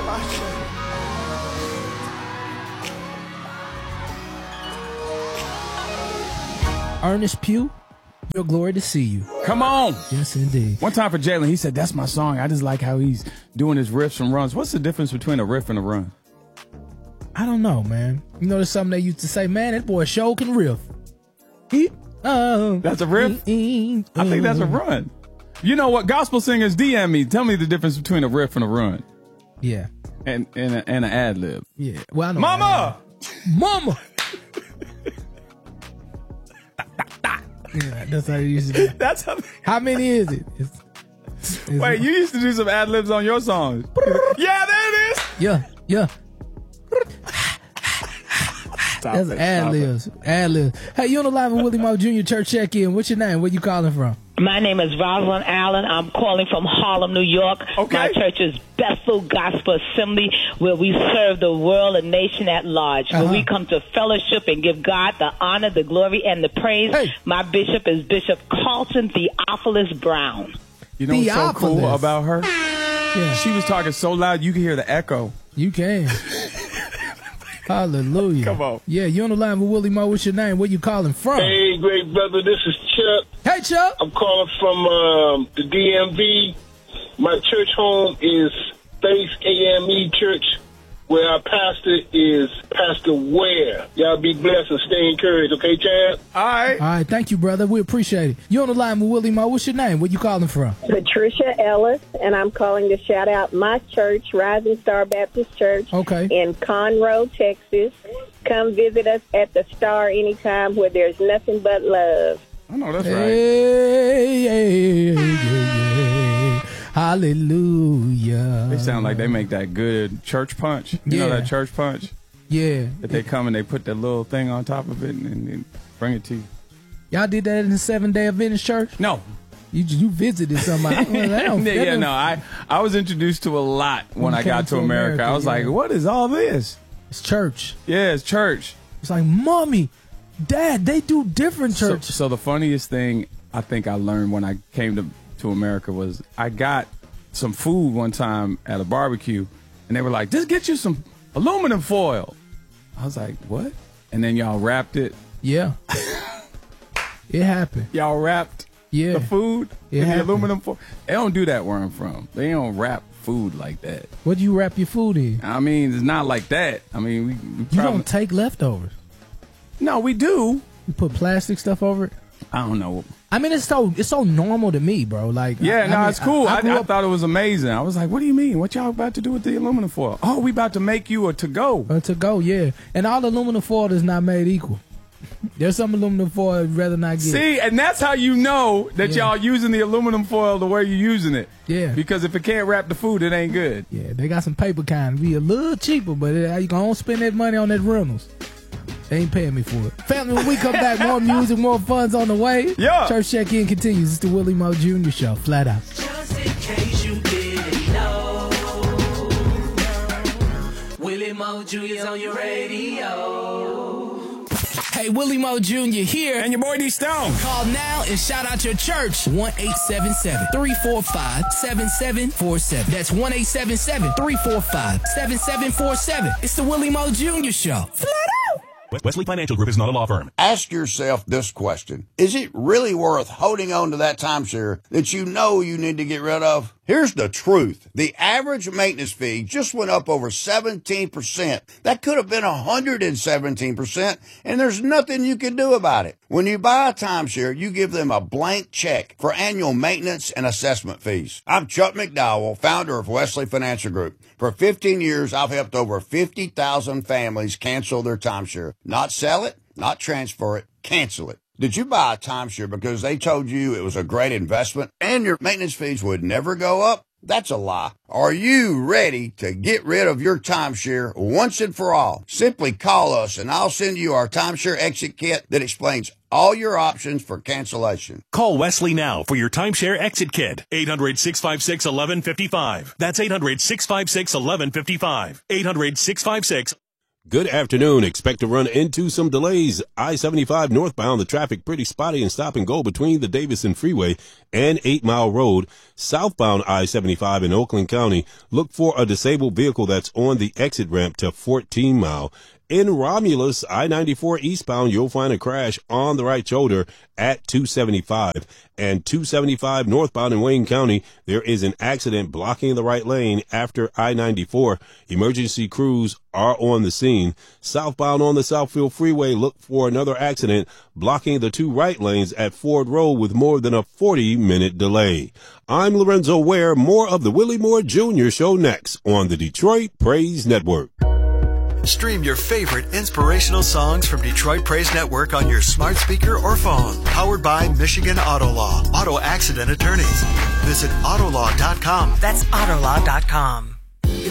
Ernest Pugh, real glory to see you. Come on. Yes, indeed. One time for Jalen, he said, that's my song. I just like how he's doing his riffs and runs. What's the difference between a riff and a run? I don't know, man. You know, there's something they used to say, man, that boy sure can riff. That's a riff? I think that's a run. You know what? Gospel singers, DM me. Tell me the difference between a riff and a run. Yeah. And an ad lib. Yeah. Well, I know. Mama! Mama! Yeah, that's how you used to do. That's how many is it? Wait, you used to do some ad libs on your songs. Yeah, there it is. Yeah. That's ad libs. Ad libs. Hey, you on the live with Willie Moore Jr. Church Check-In. What's your name? Where you calling from? My name is Rosalind Allen. I'm calling from Harlem, New York. Okay. My church is Bethel Gospel Assembly, where we serve the world and nation at large. Where we come to fellowship and give God the honor, the glory, and the praise. Hey. My bishop is Bishop Carlton Theophilus Brown. You know what's so cool about her? Yeah. She was talking so loud you could hear the echo. You can. Hallelujah. Come on. Yeah, you on the line with Willie Moore. What's your name? Where you calling from? Hey, great brother. This is Chuck. Hey, Chuck. I'm calling from the DMV. My church home is Faith AME Church, where our pastor is Pastor Ware. Y'all be blessed and stay encouraged, okay, Chad? All right. All right, thank you, brother. We appreciate it. You on the line with Willie Moore. What's your name? Where you calling from? Patricia Ellis, and I'm calling to shout out my church, Rising Star Baptist Church, in Conroe, Texas. Come visit us at the Star anytime, where there's nothing but love. I know that's right. Hallelujah. They sound like they make that good church punch. You know that church punch? Yeah. That they come and they put that little thing on top of it and bring it to you. Y'all did that in the 7-Day Adventist church? No. You visited somebody. I was introduced to a lot when I got to America. I was like, what is all this? It's church. Yeah, it's church. It's like, Mommy, Dad, they do different church. So the funniest thing I think I learned when I came to America was I got some food one time at a barbecue, and they were like, just get you some aluminum foil. I was like, what? And then y'all wrapped it. Yeah. It happened. Y'all wrapped the food in the aluminum foil. They don't do that where I'm from. They don't wrap food like that. What do you wrap your food in? I mean, it's not like that. I mean, we you don't take leftovers. No, we do. You put plastic stuff over it? I don't know. I mean, it's so normal to me, bro. Like, it's cool. I thought it was amazing. I was like, what do you mean? What y'all about to do with the aluminum foil? Oh, we about to make you a to-go. A to-go, yeah. And all aluminum foil is not made equal. There's some aluminum foil I'd rather not get. See, and that's how you know that y'all using the aluminum foil the way you're using it. Yeah. Because if it can't wrap the food, it ain't good. Yeah, they got some paper kind. Be a little cheaper, but you gonna spend that money on that Reynolds. They ain't paying me for it. Family, when we come back, more music, more funds on the way. Yeah. Church Check-In continues. It's the Willie Moore Jr. Show. Flat out. Just in case you didn't know, Willie Moore Jr.'s on your radio. Hey, Willie Moore Jr. here. And your boy D Stone. Call now and shout out your church. 1-877-345-7747. That's 1-877-345-7747. It's the Willie Moore Jr. Show. Flat out. Wesley Financial Group is not a law firm. Ask yourself this question. Is it really worth holding on to that timeshare that you know you need to get rid of? Here's the truth. The average maintenance fee just went up over 17%. That could have been 117%, and there's nothing you can do about it. When you buy a timeshare, you give them a blank check for annual maintenance and assessment fees. I'm Chuck McDowell, founder of Wesley Financial Group. For 15 years, I've helped over 50,000 families cancel their timeshare. Not sell it, not transfer it, cancel it. Did you buy a timeshare because they told you it was a great investment and your maintenance fees would never go up? That's a lie. Are you ready to get rid of your timeshare once and for all? Simply call us and I'll send you our timeshare exit kit that explains all your options for cancellation. Call Wesley now for your timeshare exit kit. 800-656-1155. That's 800-656-1155. 800-656 Good afternoon. Expect to run into some delays. I-75 northbound, the traffic pretty spotty and stop and go between the Davison Freeway and 8 Mile Road. Southbound I-75 in Oakland County, look for a disabled vehicle that's on the exit ramp to 14 Mile. In Romulus, I-94 eastbound, you'll find a crash on the right shoulder at 275. And 275 northbound in Wayne County, there is an accident blocking the right lane after I-94. Emergency crews are on the scene. Southbound on the Southfield Freeway, look for another accident blocking the 2 right lanes at Ford Road with more than a 40-minute delay. I'm Lorenzo Ware. More of the Willie Moore Jr. Show next on the Detroit Praise Network. Stream your favorite inspirational songs from Detroit Praise Network on your smart speaker or phone. Powered by Michigan Auto Law, auto accident attorneys. Visit Autolaw.com. That's Autolaw.com.